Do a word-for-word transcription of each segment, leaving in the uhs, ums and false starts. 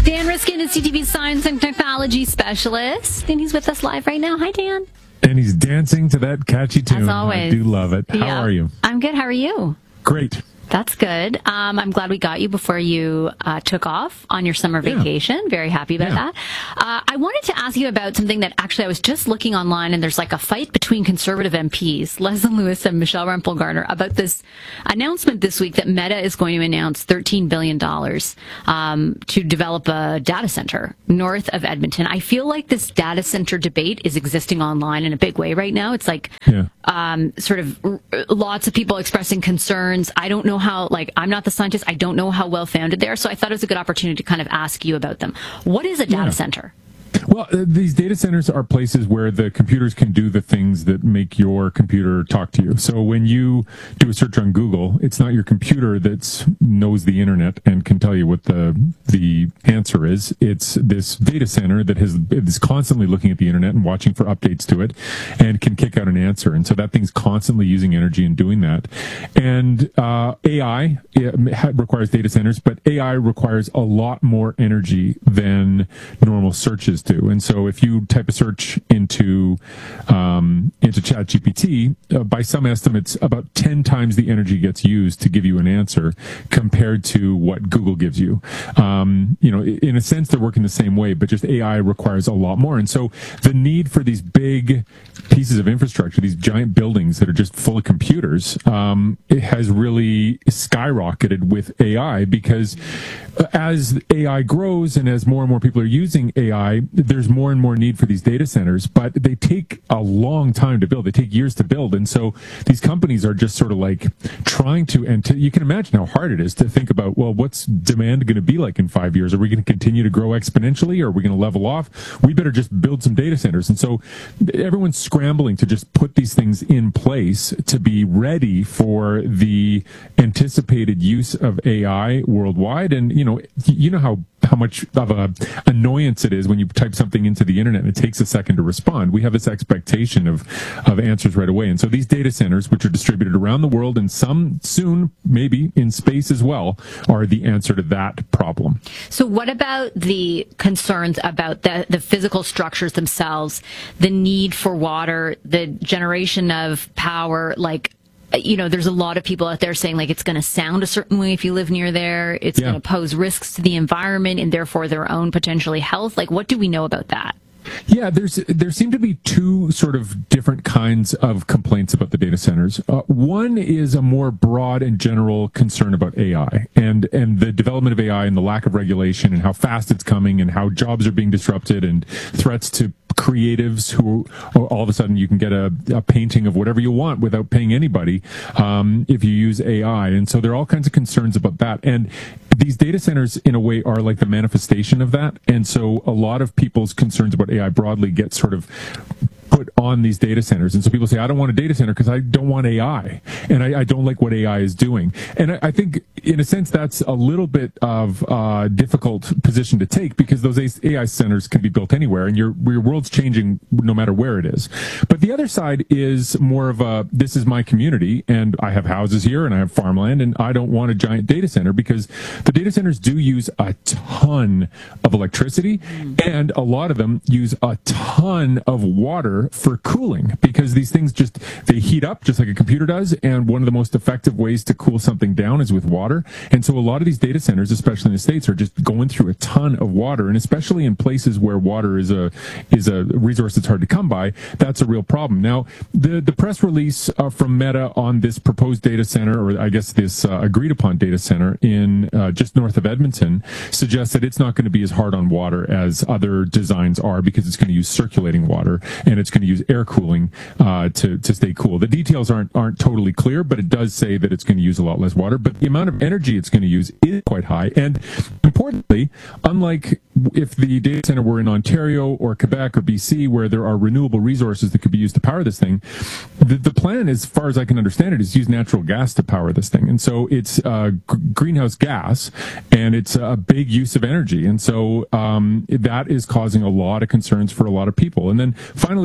Dan Riskin is C T V's science and technology specialist, and he's with us live right now. Hi, Dan. And he's dancing to that catchy tune. As always. I do love it. How yeah. are you? I'm good. How are you? Great. That's good. Um, I'm glad we got you before you uh, took off on your summer vacation. Yeah. Very happy about yeah. that. Uh, I wanted to ask you about something that actually I was just looking online, and there's like a fight between conservative M Ps, Leslie Lewis and Michelle Rempel-Garner, about this announcement this week that Meta is going to announce thirteen billion dollars um, to develop a data center north of Edmonton. I feel like this data center debate is existing online in a big way right now. It's like yeah. um, sort of r- lots of people expressing concerns. I don't know how, like, I'm not the scientist. I don't know how well founded they are. So I thought it was a good opportunity to kind of ask you about them. What is a data yeah. center? Well, uh, these data centers are places where the computers can do the things that make your computer talk to you. So when you do a search on Google, it's not your computer that knows the internet and can tell you what the the answer is. It's this data center that has is constantly looking at the internet and watching for updates to it and can kick out an answer. And so that thing's constantly using energy and doing that. And uh, A I it requires data centers, but A I requires a lot more energy than normal searches do. And so if you type a search into um, into ChatGPT, uh, by some estimates, about ten times the energy gets used to give you an answer compared to what Google gives you. Um, you know, in a sense, they're working the same way, but just A I requires a lot more. And so the need for these big pieces of infrastructure, these giant buildings that are just full of computers, um, it has really skyrocketed with A I, because as A I grows and as more and more people are using A I, there's more and more need for these data centers, but they take a long time to build. They take years to build. And so these companies are just sort of like trying to, and to, you can imagine how hard it is to think about, well, what's demand going to be like in five years? Are we going to continue to grow exponentially? Or are we going to level off? We better just build some data centers. And so everyone's scrambling to just put these things in place to be ready for the anticipated use of A I worldwide. And, you know, you know how how much of a annoyance it is when you type something into the internet and it takes a second to respond. We have this expectation of, of answers right away. And so these data centers, which are distributed around the world and some soon, maybe in space as well, are the answer to that problem. So what about the concerns about the, the physical structures themselves, the need for water, the generation of power, like, you know, there's a lot of people out there saying, like, it's going to sound a certain way if you live near there. It's yeah. going to pose risks to the environment and therefore their own potentially health. Like, what do we know about that? Yeah, there's there seem to be two sort of different kinds of complaints about the data centers. Uh, one is a more broad and general concern about A I and and the development of A I and the lack of regulation and how fast it's coming and how jobs are being disrupted and threats to creatives who all of a sudden you can get a, a painting of whatever you want without paying anybody um, if you use A I. And so there are all kinds of concerns about that. And these data centers, in a way, are like the manifestation of that. And so a lot of people's concerns about A I broadly get sort of put on these data centers. And so people say, I don't want a data center because I don't want A I. And I, I don't like what A I is doing. And I, I think, in a sense, that's a little bit of a difficult position to take, because those A I centers can be built anywhere and your, your world's changing no matter where it is. But the other side is more of a, this is my community and I have houses here and I have farmland and I don't want a giant data center, because the data centers do use a ton of electricity and a lot of them use a ton of water for cooling, because these things just, they heat up just like a computer does. And one of the most effective ways to cool something down is with water. And so a lot of these data centers, especially in the States, are just going through a ton of water. And especially in places where water is a, is a resource that's hard to come by, that's a real problem. Now, the, the press release uh, from Meta on this proposed data center, or I guess this uh, agreed upon data center in uh, just north of Edmonton, suggests that it's not going to be as hard on water as other designs are, because it's going to use circulating water and it's going to use air cooling uh, to to stay cool. The details aren't aren't totally clear, but it does say that it's going to use a lot less water. But the amount of energy it's going to use is quite high. And importantly, unlike if the data center were in Ontario or Quebec or B C, where there are renewable resources that could be used to power this thing, the, the plan, as far as I can understand it, is to use natural gas to power this thing. And so it's uh, g- greenhouse gas, and it's a big use of energy. And so um, that is causing a lot of concerns for a lot of people. And then finally, the last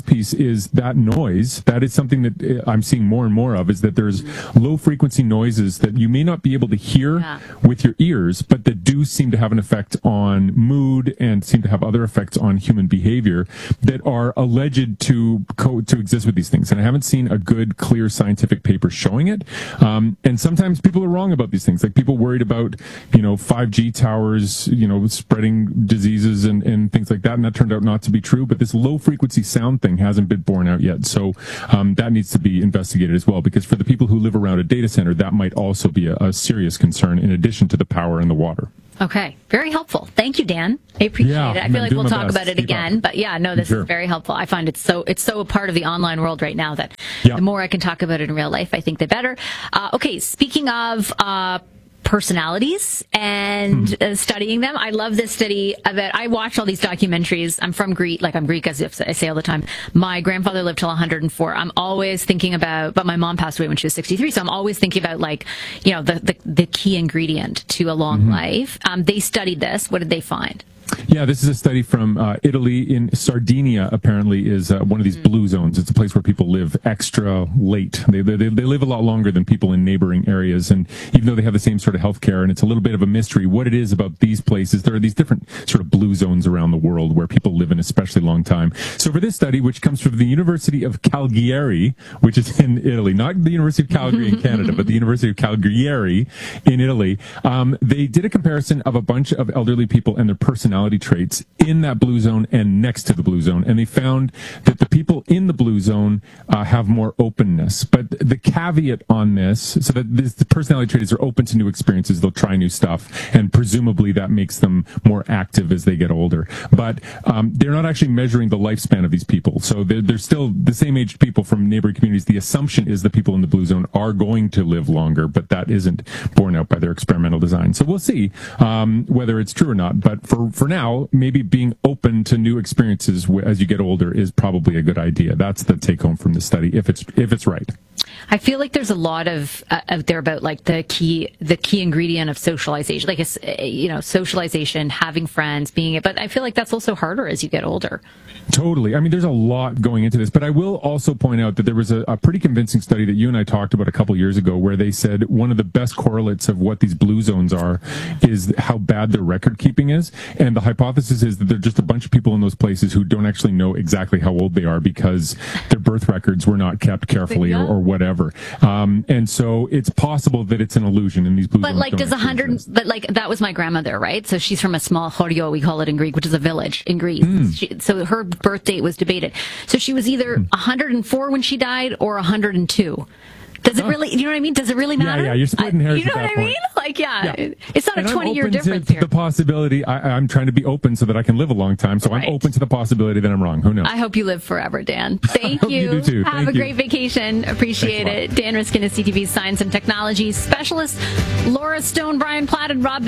last piece is that noise. That is something that I'm seeing more and more of, is that there's low frequency noises that you may not be able to hear yeah. with your ears, but that do seem to have an effect on mood and seem to have other effects on human behavior that are alleged to co- to exist with these things. And I haven't seen a good, clear scientific paper showing it. Um, and sometimes people are wrong about these things. Like people worried about, you know, five G towers, you know, spreading diseases and, and things like that. And that turned out not to be true. But this low frequency sound thing hasn't been borne out yet. So um, that needs to be investigated as well, because for the people who live around a data center, that might also be a, a serious concern in addition to the power and the water. Okay. Very helpful. Thank you, Dan. I appreciate yeah, it. I feel like we'll talk best. about it Keep again, up. but yeah, no, this sure. is very helpful. I find it so, it's so a part of the online world right now that yeah. the more I can talk about it in real life, I think the better. Uh, okay. Speaking of, uh, personalities and hmm. uh, studying them. I love this study about, I watch all these documentaries. I'm from Greek, like I'm Greek, as I say all the time. My grandfather lived till one hundred four. I'm always thinking about, but my mom passed away when she was sixty-three. So I'm always thinking about like, you know, the, the, the key ingredient to a long mm-hmm. life. Um, they studied this. What did they find? Yeah, this is a study from uh, Italy. In Sardinia, apparently, is uh, one of these blue zones. It's a place where people live extra late. They, they they live a lot longer than people in neighboring areas. And even though they have the same sort of healthcare, and it's a little bit of a mystery what it is about these places, there are these different sort of blue zones around the world where people live an especially long time. So for this study, which comes from the University of Cagliari, which is in Italy, not the University of Calgary in Canada, but the University of Cagliari in Italy, um, they did a comparison of a bunch of elderly people and their personality traits in that blue zone and next to the blue zone. And they found that the people in the blue zone uh, have more openness. But the caveat on this, so that this, the personality trait is they're open to new experiences, they'll try new stuff, and presumably that makes them more active as they get older. But um, they're not actually measuring the lifespan of these people. So they're, they're still the same age people from neighboring communities. The assumption is the people in the blue zone are going to live longer, but that isn't borne out by their experimental design. So we'll see um, whether it's true or not. But for, for now, maybe being open to new experiences as you get older is probably a good idea. That's the take home from the study, if it's if it's right. I feel like there's a lot of uh, out there about like the key the key ingredient of socialization, like it's, you know, socialization, having friends, being it. But I feel like that's also harder as you get older. Totally. I mean, there's a lot going into this, but I will also point out that there was a, a pretty convincing study that you and I talked about a couple years ago where they said one of the best correlates of what these blue zones are is how bad their record keeping is. And the hypothesis is that they're just a bunch of people in those places who don't actually know exactly how old they are because their birth records were not kept carefully or, or whatever. Um, and so it's possible that it's an illusion in these blue but zones. But like, does a hundred, but like, that was my grandmother, right? So she's from a small chorio, we call it in Greek, which is a village in Greece. Mm. She, so her birth date was debated. So she was either one hundred four when she died or one hundred two. Does it really, you know what I mean? Does it really matter? Yeah, yeah, you're splitting hairs. You know at what that I point. mean? Like, yeah, yeah. it's not and a twenty-year difference to here. The possibility, I, I'm trying to be open so that I can live a long time, so right. I'm open to the possibility that I'm wrong. Who knows? I hope you live forever, Dan. Thank you. You do too. Have Thank a you. great vacation. Appreciate Thanks it. Dan Riskin is C T V's Science and Technology Specialist. Laura Stone, Brian Platt, and Rob Ben-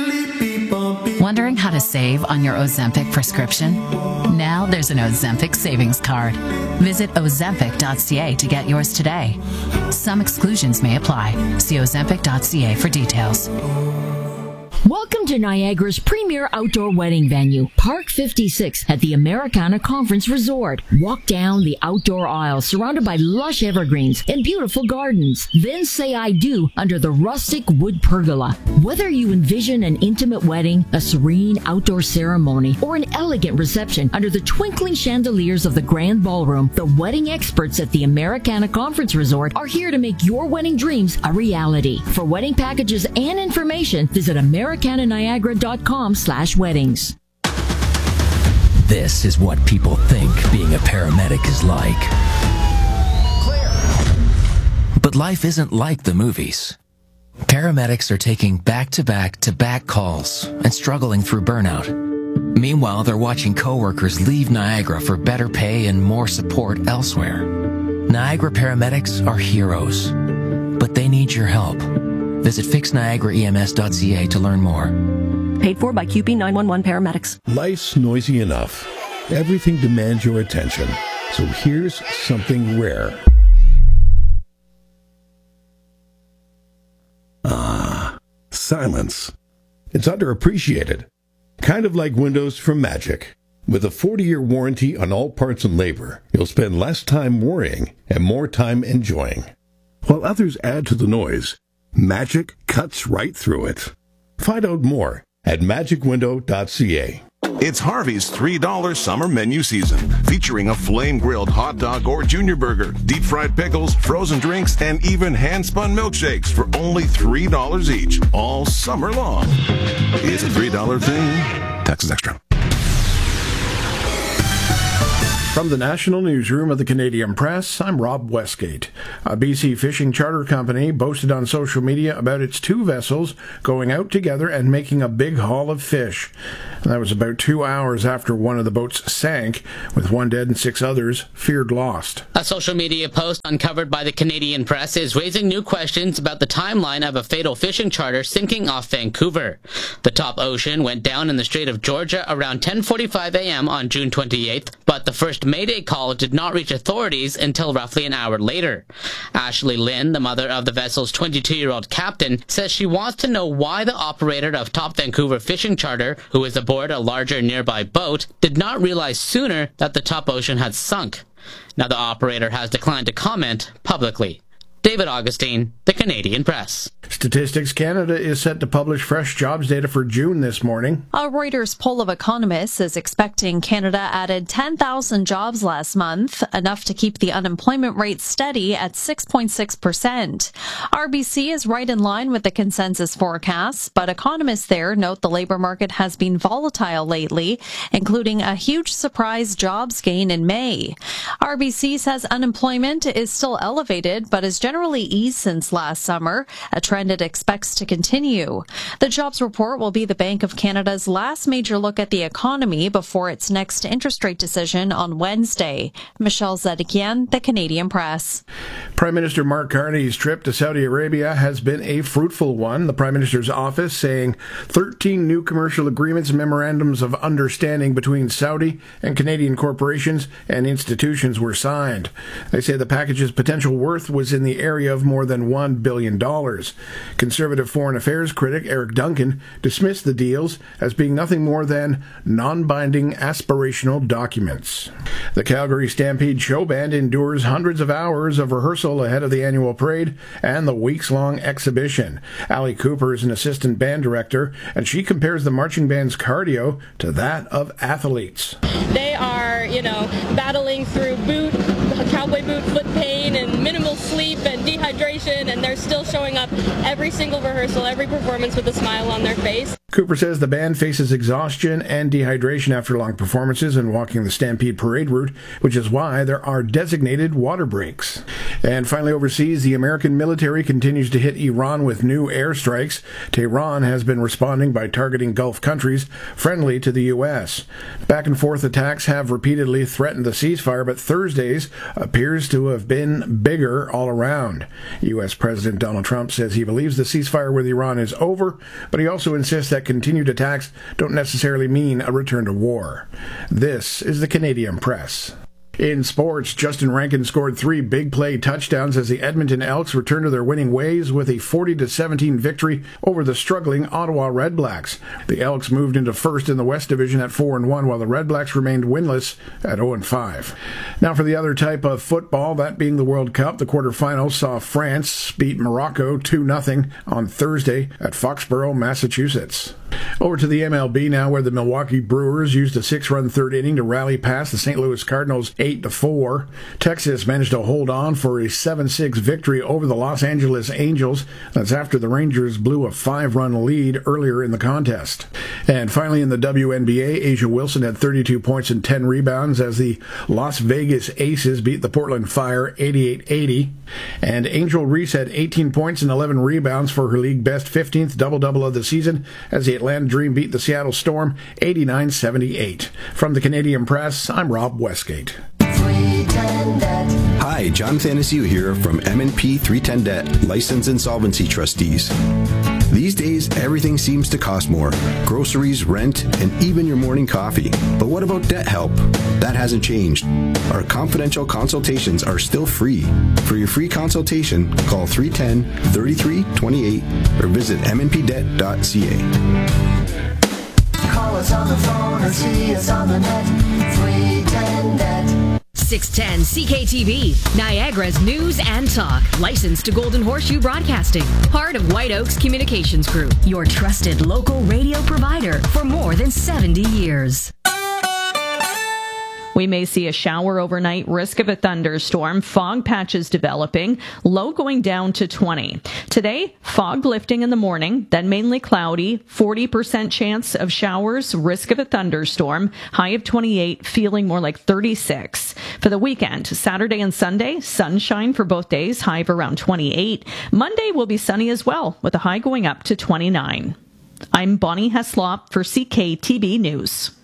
Wondering how to save on your Ozempic prescription? Now there's an Ozempic savings card. Visit ozempic dot c a to get yours today. Some exclusions may apply. See ozempic dot c a for details. Welcome to Niagara's premier outdoor wedding venue, Park fifty-six at the Americana Conference Resort. Walk down the outdoor aisle surrounded by lush evergreens and beautiful gardens. Then say I do under the rustic wood pergola. Whether you envision an intimate wedding, a serene outdoor ceremony, or an elegant reception under the twinkling chandeliers of the grand ballroom, the wedding experts at the Americana Conference Resort are here to make your wedding dreams a reality. For wedding packages and information, visit Americana Niagara dot com slash weddings. This is what people think being a paramedic is like. Clear. But life isn't like the movies. Paramedics are taking back-to-back-to-back calls and struggling through burnout. Meanwhile, they're watching coworkers leave Niagara for better pay and more support elsewhere. Niagara paramedics are heroes, but they need your help. Visit fix niagara e m s dot c a to learn more. Paid for by Q P nine one one Paramedics. Life's noisy enough. Everything demands your attention. So here's something rare. Ah, silence. It's underappreciated. Kind of like windows from Magic. With a forty-year warranty on all parts and labor, you'll spend less time worrying and more time enjoying. While others add to the noise, Magic cuts right through it. Find out more at magic window dot c a. It's Harvey's three dollar summer menu season, featuring a flame-grilled hot dog or junior burger, deep-fried pickles, frozen drinks, and even hand-spun milkshakes for only three dollars each, all summer long. It's a three dollar thing. Taxes extra. From the National Newsroom of the Canadian Press, I'm Rob Westgate. A B C fishing charter company boasted on social media about its two vessels going out together and making a big haul of fish. And that was about two hours after one of the boats sank, with one dead and six others feared lost. A social media post uncovered by the Canadian Press is raising new questions about the timeline of a fatal fishing charter sinking off Vancouver. The Top Ocean went down in the Strait of Georgia around ten forty-five a.m. on June twenty-eighth, but the first Mayday call did not reach authorities until roughly an hour later. Ashley Lynn, the mother of the vessel's twenty-two-year-old captain, says she wants to know why the operator of Top Vancouver Fishing Charter, who is aboard a larger nearby boat, did not realize sooner that the Top Ocean had sunk. Now the operator has declined to comment publicly. David Augustine, the Canadian Press. Statistics Canada is set to publish fresh jobs data for June this morning. A Reuters poll of economists is expecting Canada added ten thousand jobs last month, enough to keep the unemployment rate steady at six point six percent. R B C is right in line with the consensus forecasts, but economists there note the labor market has been volatile lately, including a huge surprise jobs gain in May. R B C says unemployment is still elevated, but is generally eased since last summer, a trend it expects to continue. The jobs report will be the Bank of Canada's last major look at the economy before its next interest rate decision on Wednesday. Michelle Zedekian, the Canadian Press. Prime Minister Mark Carney's trip to Saudi Arabia has been a fruitful one. The Prime Minister's office saying thirteen new commercial agreements and memorandums of understanding between Saudi and Canadian corporations and institutions were signed. They say the package's potential worth was in the area of more than one billion dollars. Conservative foreign affairs critic Eric Duncan dismissed the deals as being nothing more than non-binding aspirational documents. The Calgary Stampede Show Band endures hundreds of hours of rehearsal ahead of the annual parade and the weeks-long exhibition. Allie Cooper is an assistant band director, and she compares the marching band's cardio to that of athletes. They are, you know, battling through boot, cowboy boot foot pain and minimal sleep and dehydration, and they're still showing up every single rehearsal, every performance with a smile on their face. Cooper says the band faces exhaustion and dehydration after long performances and walking the Stampede parade route, which is why there are designated water breaks. And finally overseas, the American military continues to hit Iran with new airstrikes. Tehran has been responding by targeting Gulf countries friendly to the U S. Back and forth attacks have repeatedly threatened the ceasefire, but Thursday's appears to have been bigger all around. U S. President Donald Trump says he believes the ceasefire with Iran is over, but he also insists that continued attacks don't necessarily mean a return to war. This is the Canadian Press. In sports, Justin Rankin scored three big play touchdowns as the Edmonton Elks returned to their winning ways with a forty to seventeen victory over the struggling Ottawa Red Blacks. The Elks moved into first in the West Division at four and one, while the Red Blacks remained winless at oh and five. Now for the other type of football, that being the World Cup, the quarterfinals saw France beat Morocco two nothing on Thursday at Foxborough, Massachusetts. Over to the M L B now, where the Milwaukee Brewers used a six-run third inning to rally past the Saint Louis Cardinals eight to four. Texas managed to hold on for a seven six victory over the Los Angeles Angels. That's after the Rangers blew a five-run lead earlier in the contest. And finally in the W N B A, Asia Wilson had thirty-two points and ten rebounds as the Las Vegas Aces beat the Portland Fire eighty-eight eighty. And Angel Reese had eighteen points and eleven rebounds for her league-best fifteenth double-double of the season as the Atlanta Dream beat the Seattle Storm eighty-nine seventy-eight. From the Canadian Press, I'm Rob Westgate. Hi, Jonathan Anastasia here from M and P three ten Debt, Licensed Insolvency Trustees. These days, everything seems to cost more. Groceries, rent, and even your morning coffee. But what about debt help? That hasn't changed. Our confidential consultations are still free. For your free consultation, call three one zero, three three two eight or visit m n p debt dot c a. Call us on the phone or see us on the net. three ten net. six ten C K T V, Niagara's news and talk. Licensed to Golden Horseshoe Broadcasting. Part of White Oaks Communications Group. Your trusted local radio provider for more than seventy years. We may see a shower overnight, risk of a thunderstorm, fog patches developing, low going down to twenty. Today, fog lifting in the morning, then mainly cloudy, forty percent chance of showers, risk of a thunderstorm, high of twenty-eight, feeling more like thirty-six. For the weekend, Saturday and Sunday, sunshine for both days, high of around twenty-eight. Monday will be sunny as well, with a high going up to twenty-nine. I'm Bonnie Heslop for C K T B News.